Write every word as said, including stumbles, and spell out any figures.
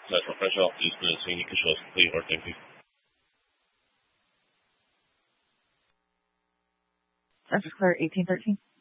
National French Off, Eastman and Sweeney Control complete, or thank you. That's clear, eighteen thirteen.